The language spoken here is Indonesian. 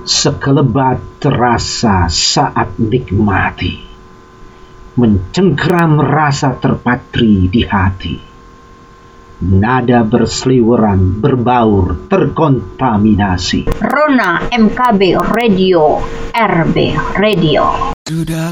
Sekelebat terasa saat nikmati, mencengkeram rasa terpatri di hati. Nada berseliweran, berbaur, terkontaminasi. Rona MKB Radio, RB Radio. Sudah